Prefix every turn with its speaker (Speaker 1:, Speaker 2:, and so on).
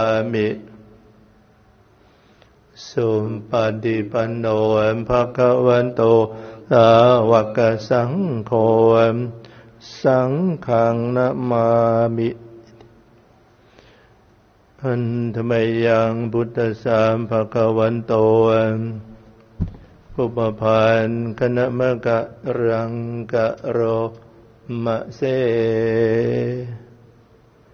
Speaker 1: มิสุปฏิปันโนภะคะวันโตสาวกสังโฆสังฆังนะมามิอันธรรมยังพุทธัสสะภะคะวันโตปุปภานคณมะกะรังกะโรมะเส